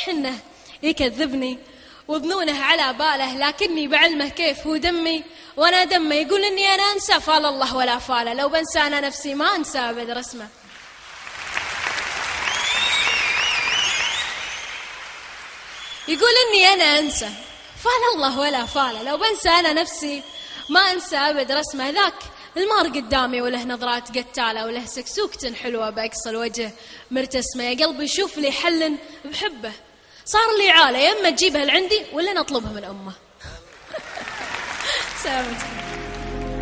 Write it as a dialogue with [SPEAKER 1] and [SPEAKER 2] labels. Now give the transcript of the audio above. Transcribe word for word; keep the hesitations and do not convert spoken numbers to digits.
[SPEAKER 1] واضح إنه يكذبني وظنونه على باله، لكني بعلمه كيف هو دمي وأنا دمه. يقول إني أنا أنسى، فال الله ولا فاله، لو بنسى أنا نفسي ما أنسى أبد رسمه. يقول إني أنا أنسى، فال الله ولا فاله، لو بنسى أنا نفسي ما أنسى أبد رسمه. ذاك المار قدامي وله نظرات قتالة، وله سكسوكة حلوة بأقصى الوجه مرتسمة. يا قلبي شوف لي حل بحبه، صار لي عالة، يا اما تجيبها لعندي ولا نطلبها من أمه. سلامتك.